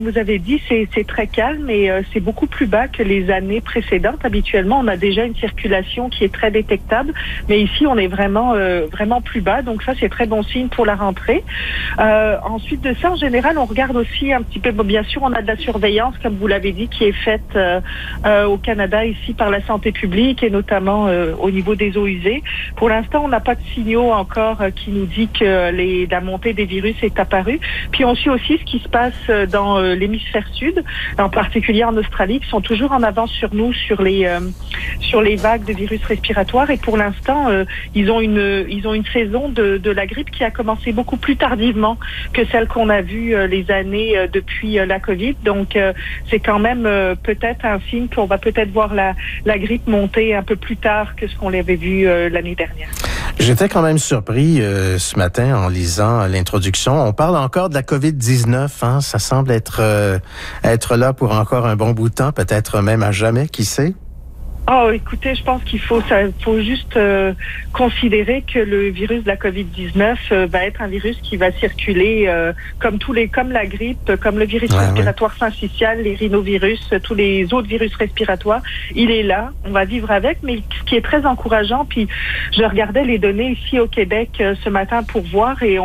Vous avez dit, c'est très calme et c'est beaucoup plus bas que les années précédentes. Habituellement, on a déjà une circulation qui est très détectable, mais ici, on est vraiment plus bas. Donc ça, c'est très bon signe pour la rentrée. Ensuite de ça, en général, on regarde aussi un petit peu. Bon, bien sûr, on a de la surveillance, comme vous l'avez dit, qui est faite au Canada ici par la santé publique et notamment au niveau des eaux usées. Pour l'instant, on n'a pas de signaux encore qui nous dit que la montée des virus est apparue. Puis on suit aussi ce qui se passe dans l'hémisphère sud, en particulier en Australie, qui sont toujours en avance sur nous sur les vagues de virus respiratoires. Et pour l'instant, ils ont une saison de la grippe qui a commencé beaucoup plus tardivement que celle qu'on a vue les années depuis la COVID. Donc, c'est quand même peut-être un signe qu'on va peut-être voir la grippe monter un peu plus tard que ce qu'on l'avait vu l'année dernière. J'étais quand même surpris ce matin en lisant l'introduction. On parle encore de la COVID-19, hein? Ça semble être là pour encore un bon bout de temps, peut-être même à jamais, qui sait? Oh, écoutez, je pense qu'il faut juste considérer que le virus de la COVID-19 va être un virus qui va circuler comme la grippe, comme le virus respiratoire syncytial, les rhinovirus, tous les autres virus respiratoires. Il est là, on va vivre avec, mais ce qui est très encourageant, puis je regardais les données ici au Québec ce matin pour voir et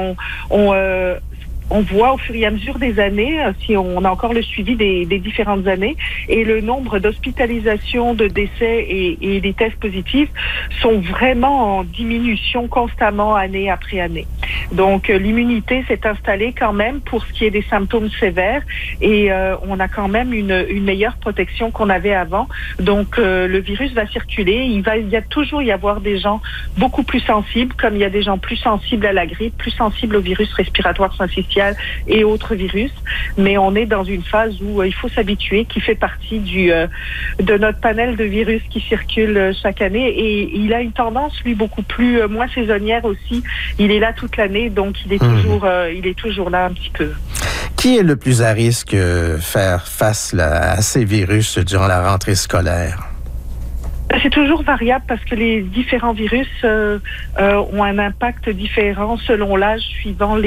on voit au fur et à mesure des années, si on a encore le suivi des différentes années, et le nombre d'hospitalisations, de décès et des tests positifs sont vraiment en diminution constamment année après année. Donc l'immunité s'est installée quand même pour ce qui est des symptômes sévères et on a quand même une meilleure protection qu'on avait avant. Donc le virus va circuler, il va toujours y avoir des gens beaucoup plus sensibles, comme il y a des gens plus sensibles à la grippe, plus sensibles au virus respiratoire syncytial et autres virus, mais on est dans une phase où il faut s'habituer, qui fait partie de notre panel de virus qui circule chaque année, et il a une tendance, lui, beaucoup plus moins saisonnière aussi. Il est là toute l'année, donc il est toujours là un petit peu. Qui est le plus à risque faire face à ces virus durant la rentrée scolaire? C'est toujours variable parce que les différents virus ont un impact différent selon l'âge, suivant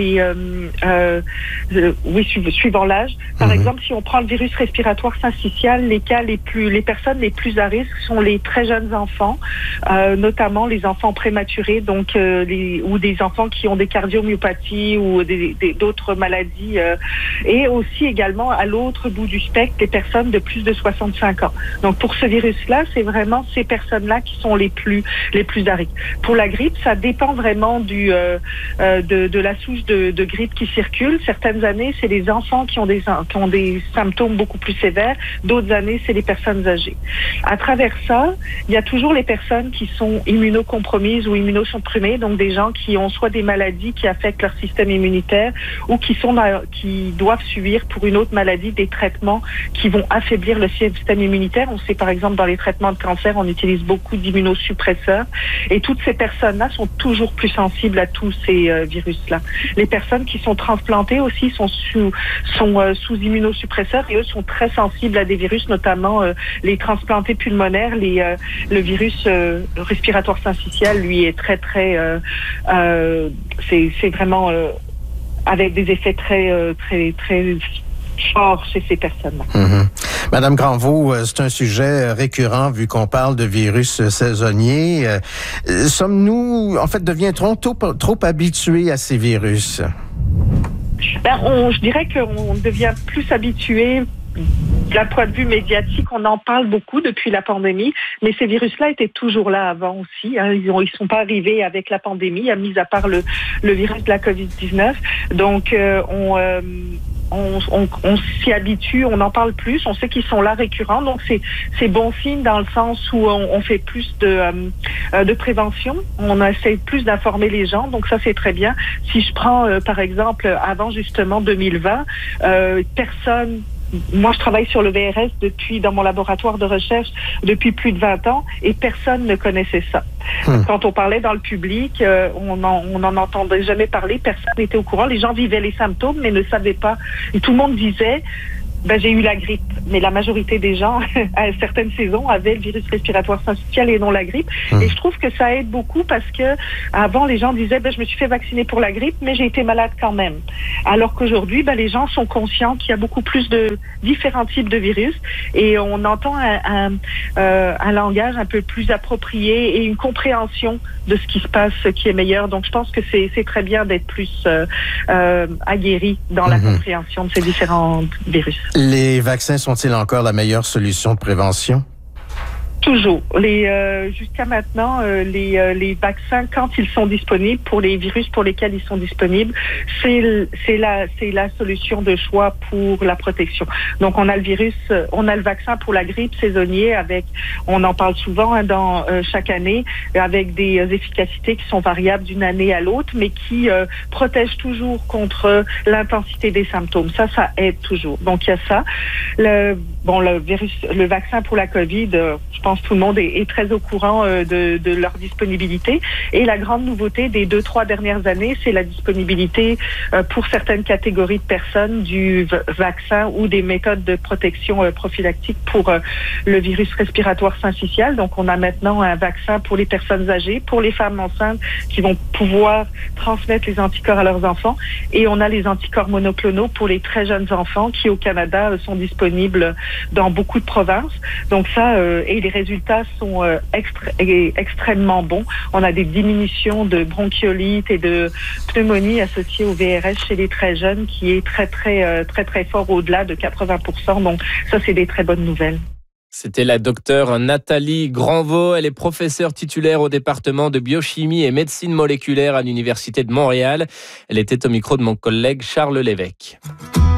suivant l'âge. Par exemple, si on prend le virus respiratoire syncytial, les personnes les plus à risque sont les très jeunes enfants, notamment les enfants prématurés, donc ou des enfants qui ont des cardiomyopathies ou d'autres maladies, et aussi également à l'autre bout du spectre, les personnes de plus de 65 ans. Donc pour ce virus-là, c'est vraiment ces personnes-là qui sont les plus à risque. Pour la grippe, ça dépend vraiment de la souche de grippe qui circule. Certaines années, c'est les enfants qui ont des symptômes beaucoup plus sévères. D'autres années, c'est les personnes âgées. À travers ça, il y a toujours les personnes qui sont immunocompromises ou immunosupprimées, donc des gens qui ont soit des maladies qui affectent leur système immunitaire ou qui doivent subir pour une autre maladie des traitements qui vont affaiblir le système immunitaire. On sait par exemple dans les traitements de cancer, on utilise beaucoup d'immunosuppresseurs et toutes ces personnes-là sont toujours plus sensibles à tous ces virus-là. Les personnes qui sont transplantées aussi sont sous immunosuppresseurs et eux sont très sensibles à des virus, notamment les transplantés pulmonaires. Le virus respiratoire syncytial, lui, est très c'est vraiment avec des effets très fort chez ces personnes-là. Madame Granvaux, c'est un sujet récurrent vu qu'on parle de virus saisonniers. Sommes-nous, en fait, devient-on trop habitués à ces virus? Je dirais qu'on devient plus habitué. D'un point de vue médiatique, on en parle beaucoup depuis la pandémie, mais ces virus-là étaient toujours là avant aussi. Hein. Ils sont pas arrivés avec la pandémie, mis à part le virus de la COVID-19. Donc, on s'y habitue, on en parle plus, on sait qu'ils sont là récurrents, donc c'est bon signe dans le sens où on fait plus de prévention, on essaie plus d'informer les gens, donc ça c'est très bien. Si je prends par exemple avant justement 2020, moi, je travaille sur le VRS dans mon laboratoire de recherche depuis plus de 20 ans et personne ne connaissait ça. Quand on parlait dans le public, on n'en entendait jamais parler, personne n'était au courant. Les gens vivaient les symptômes mais ne savaient pas. Et tout le monde disait, J'ai eu la grippe, mais la majorité des gens, à certaines saisons, avaient le virus respiratoire syncytial et non la grippe. Et je trouve que ça aide beaucoup parce que avant, les gens disaient, je me suis fait vacciner pour la grippe, mais j'ai été malade quand même. Alors qu'aujourd'hui, les gens sont conscients qu'il y a beaucoup plus de différents types de virus et on entend un langage un peu plus approprié et une compréhension de ce qui se passe qui est meilleur. Donc, je pense que c'est très bien d'être plus aguerri dans la compréhension de ces différents virus. Les vaccins sont-ils encore la meilleure solution de prévention? Toujours. Jusqu'à maintenant, les vaccins, quand ils sont disponibles, pour les virus pour lesquels ils sont disponibles, c'est la solution de choix pour la protection. Donc, on a le vaccin pour la grippe saisonnier on en parle souvent chaque année, avec des efficacités qui sont variables d'une année à l'autre, mais qui protègent toujours contre l'intensité des symptômes. Ça aide toujours. Donc, il y a ça. Le vaccin pour la COVID, je pense que tout le monde est très au courant de leur disponibilité. Et la grande nouveauté des 2-3 dernières années, c'est la disponibilité pour certaines catégories de personnes du vaccin ou des méthodes de protection prophylactique pour le virus respiratoire syncytial. Donc, on a maintenant un vaccin pour les personnes âgées, pour les femmes enceintes qui vont pouvoir transmettre les anticorps à leurs enfants. Et on a les anticorps monoclonaux pour les très jeunes enfants qui, au Canada, sont disponibles dans beaucoup de provinces. Donc ça, et les résultats sont extrêmement bons. On a des diminutions de bronchiolite et de pneumonie associées au VRS chez les très jeunes qui est très fort au-delà de 80%. Donc ça, c'est des très bonnes nouvelles. C'était la docteure Nathalie Granvaux. Elle est professeure titulaire au département de biochimie et médecine moléculaire à l'Université de Montréal. Elle était au micro de mon collègue Charles Lévesque.